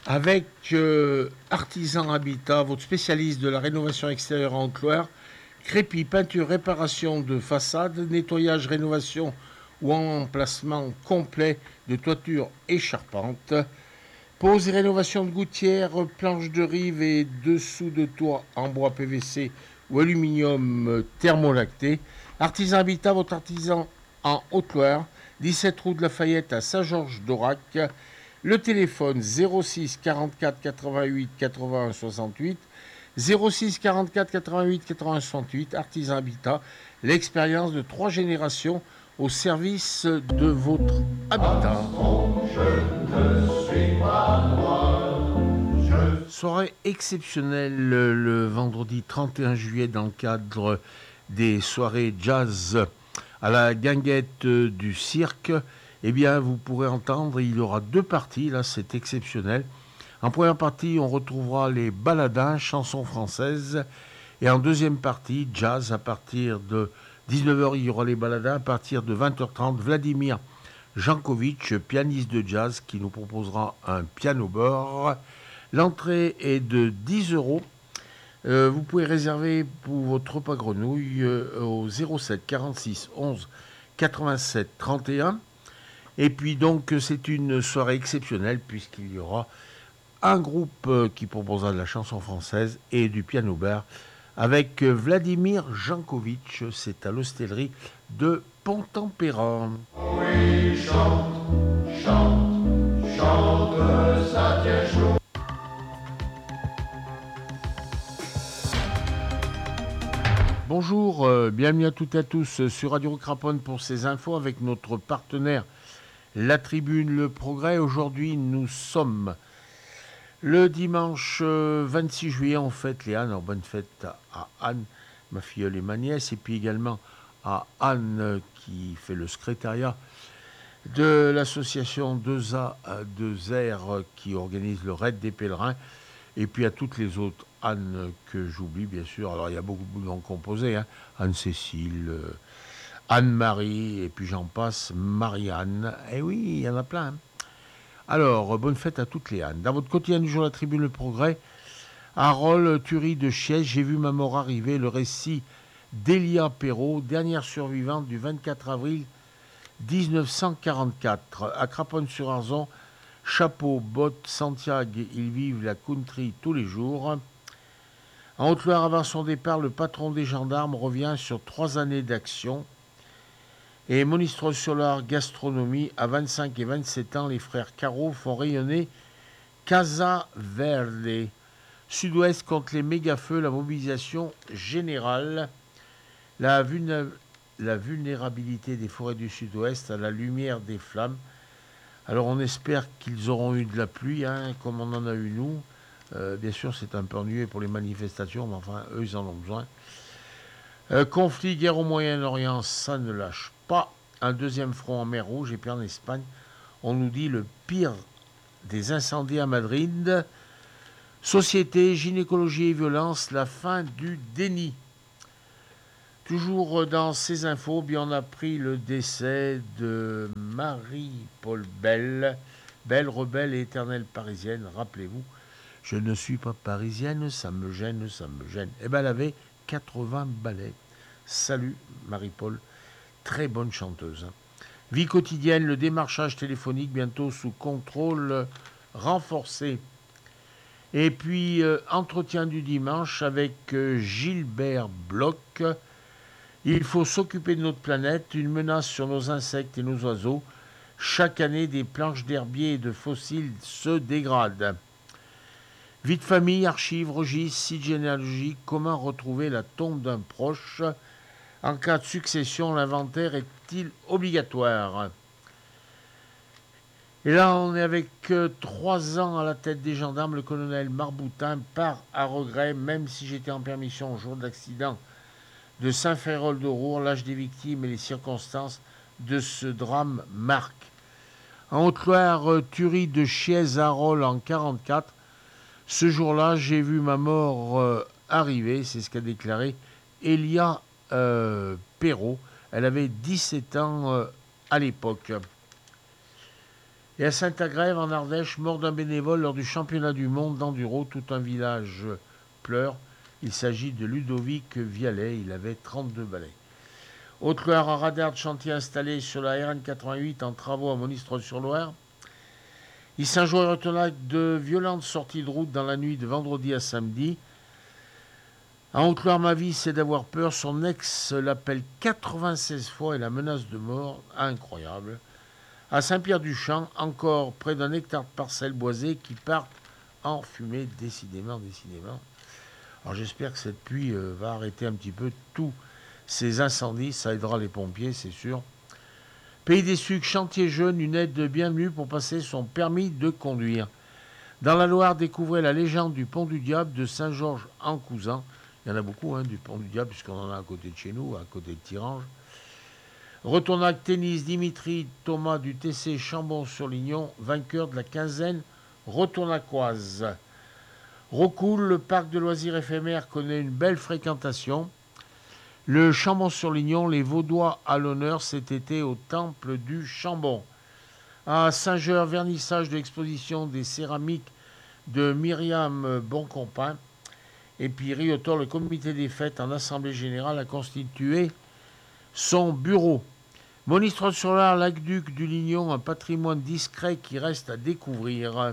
avec Artisan Habitat, votre spécialiste de la rénovation extérieure en Haute-Loire. Crépi, peinture, réparation de façade, nettoyage, rénovation ou emplacement complet de toiture et charpente. Pose et rénovation de gouttières, planches de rive et dessous de toit en bois PVC ou aluminium thermolacté. Artisan Habitat, votre artisan en Haute-Loire, 17 rue de Lafayette à Saint-Georges-d'Aurac. Le téléphone 06 44 88 81 68. 06 44 88 81 68. Artisan Habitat, l'expérience de 3 générations au service de votre habitat. Soirée exceptionnelle le vendredi 31 juillet dans le cadre des soirées jazz à la guinguette du cirque. Eh bien, vous pourrez entendre, il y aura 2 parties, là c'est exceptionnel. En première partie, on retrouvera les baladins, chansons françaises. Et en deuxième partie, jazz, à partir de 19h, il y aura les baladins. À partir de 20h30, Vladimir Jankovic, pianiste de jazz, qui nous proposera un piano-bar. L'entrée est de 10 euros. Vous pouvez réserver pour votre repas grenouille au 07 46 11 87 31. Et puis donc c'est une soirée exceptionnelle puisqu'il y aura un groupe qui proposera de la chanson française et du piano-bar avec Vladimir Jankovic. C'est à l'hostellerie de Pont-en-Péran. Oui, chante, chante, chante, ça tient chaud. Bonjour, bienvenue à toutes et à tous sur Radio Craponne pour ces infos avec notre partenaire La Tribune Le Progrès. Aujourd'hui, nous sommes le dimanche 26 juillet. On fête les Annes. Alors, bonne fête à Anne, ma filleule et ma nièce, et puis également à Anne qui fait le secrétariat de l'association 2A 2R qui organise le raid des pèlerins, et puis à toutes les autres Anne que j'oublie bien sûr. Alors il y a beaucoup de noms composés, hein. Anne-Cécile, Anne-Marie, et puis j'en passe, Marianne. Eh oui, il y en a plein. Hein. Alors, bonne fête à toutes les Annes. Dans votre quotidien du jour, La Tribune Le Progrès, Harold, tuerie de Chiège, j'ai vu ma mort arriver, le récit d'Elia Perrault, dernière survivante du 24 avril 1944. À Craponne-sur-Arzon, chapeau, bottes, Santiago, ils vivent la country tous les jours. En Haute-Loire, avant son départ, le patron des gendarmes revient sur 3 années d'action. Et Monistrol-sur-Loire Gastronomie, à 25 et 27 ans, les frères Caro font rayonner Casa Verde. Sud-Ouest contre les méga-feux, la mobilisation générale. La vulnérabilité des forêts du Sud-Ouest à la lumière des flammes. Alors on espère qu'ils auront eu de la pluie, hein, comme on en a eu nous. Bien sûr, c'est un peu ennuyeux pour les manifestations, mais enfin, eux, ils en ont besoin. Conflit, guerre au Moyen-Orient, ça ne lâche pas. Un deuxième front en mer Rouge, et puis en Espagne, on nous dit le pire des incendies à Madrid. Société, gynécologie et violence, la fin du déni. Toujours dans ces infos, bien on a pris le décès de Marie-Paul Bell, belle, rebelle et éternelle parisienne, rappelez-vous. Je ne suis pas parisienne, ça me gêne, ça me gêne. Eh bien, elle avait 80 ballets. Salut Marie-Paul, très bonne chanteuse. Vie quotidienne, le démarchage téléphonique bientôt sous contrôle renforcé. Et puis, entretien du dimanche avec Gilbert Bloch. Il faut s'occuper de notre planète, une menace sur nos insectes et nos oiseaux. Chaque année, des planches d'herbiers et de fossiles se dégradent. Vie de famille, archives, registres, sites généalogiques, comment retrouver la tombe d'un proche? En cas de succession, l'inventaire est-il obligatoire? Et là, on est avec 3 ans à la tête des gendarmes. Le colonel Marboutin part à regret, même si j'étais en permission au jour de l'accident de Saint-Férold-de-Roure. L'âge des victimes et les circonstances de ce drame marquent. En Haute-Loire, tuerie de Chièze-Arol en 1944. Ce jour-là, j'ai vu ma mort arriver, c'est ce qu'a déclaré Elia Perrault. Elle avait 17 ans à l'époque. Et à Saint-Agrève, en Ardèche, mort d'un bénévole lors du championnat du monde d'enduro, tout un village pleure. Il s'agit de Ludovic Vialet, il avait 32 balais. Haute-Loire, un radar de chantier installé sur la RN88 en travaux à Monistrol-sur-Loire. Il Saint-Joël-Retonac, de violentes sorties de route dans la nuit de vendredi à samedi. En Haute-Loire, ma vie, c'est d'avoir peur. Son ex l'appelle 96 fois et la menace de mort, incroyable. À Saint-Pierre-du-Champ, encore près d'un hectare de parcelles boisées qui partent en fumée, décidément. Alors j'espère que cette pluie va arrêter un petit peu tous ces incendies. Ça aidera les pompiers, c'est sûr. Pays des Sucs, chantier jeune, une aide bienvenue pour passer son permis de conduire. Dans la Loire, découvrez la légende du Pont du Diable de Saint-Georges-en-Cousin. Il y en a beaucoup, du Pont du Diable, puisqu'on en a à côté de chez nous, à côté de Thirange. Retournac tennis, Dimitri Thomas du TC Chambon-sur-Lignon, vainqueur de la quinzaine retournacoise. Rocoul, le parc de loisirs éphémère, connaît une belle fréquentation. Le Chambon-sur-Lignon, les Vaudois à l'honneur cet été au temple du Chambon. À Saint-Geur, vernissage de l'exposition des céramiques de Myriam Boncompin. Et puis Riotor, le comité des fêtes en assemblée générale a constitué son bureau. Monistrol-sur-Loire, Lac-Duc du Lignon, un patrimoine discret qui reste à découvrir.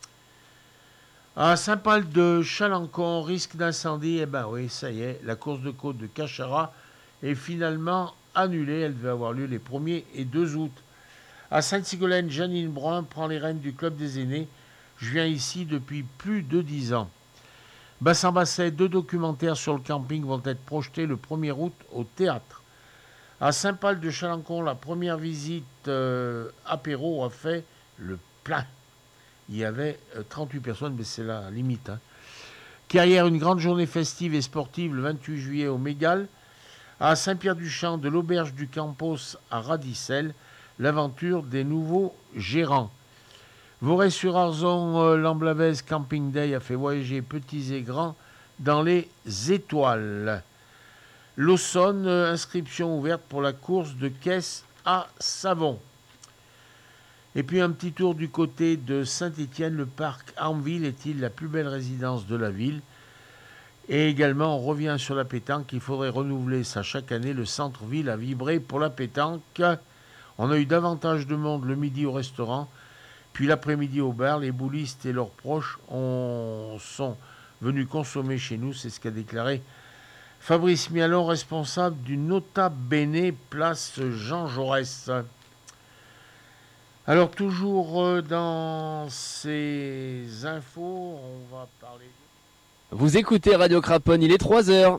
À Saint-Paul de Chalancon, risque d'incendie, oui, ça y est, la course de côte de Cachara est finalement annulée. Elle devait avoir lieu les 1er et 2 août. À Sainte-Sigolène, Janine Brun prend les rênes du club des aînés. Je viens ici depuis plus de 10 ans. Bassin-Basset, 2 documentaires sur le camping vont être projetés le 1er août au théâtre. À Saint-Paul de Chalancon, la première visite apéro a fait le plein. Il y avait 38 personnes, mais c'est la limite. Carrière, une grande journée festive et sportive le 28 juillet au Mégale. À Saint-Pierre-du-Champ, de l'auberge du Campos à Radicelle, l'aventure des nouveaux gérants. Voray-sur-Arzon, Lamblavez Camping Day a fait voyager petits et grands dans les étoiles. L'Aussonne, inscription ouverte pour la course de caisse à Savon. Et puis un petit tour du côté de Saint-Étienne, le parc Armville est-il la plus belle résidence de la ville? Et également, on revient sur la pétanque, il faudrait renouveler ça chaque année. Le centre-ville a vibré pour la pétanque. On a eu davantage de monde le midi au restaurant, puis l'après-midi au bar. Les boulistes et leurs proches sont venus consommer chez nous, c'est ce qu'a déclaré Fabrice Mialon, responsable du Nota Bene place Jean Jaurès. Alors toujours dans ces infos, on va parler... Vous écoutez Radio Craponne, il est 3h.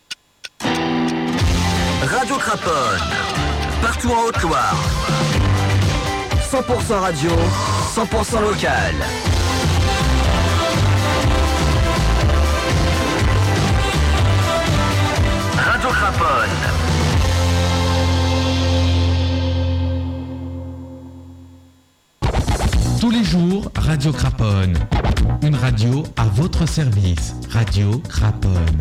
Radio Craponne, partout en Haute-Loire. 100% radio, 100% local. Radio Craponne. Tous les jours, Radio Craponne. Une radio à votre service. Radio Craponne.